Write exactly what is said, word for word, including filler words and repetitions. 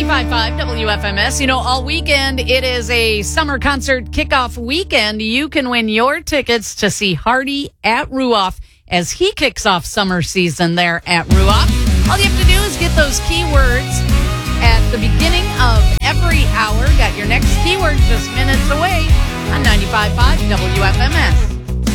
ninety-five point five W F M S. You know, all weekend, it is a summer concert kickoff weekend. You can win your tickets to see Hardy at Ruoff as he kicks off summer season there at Ruoff. All you have to do is get those keywords at the beginning of every hour. Got your next keyword just minutes away on ninety-five point five W F M S.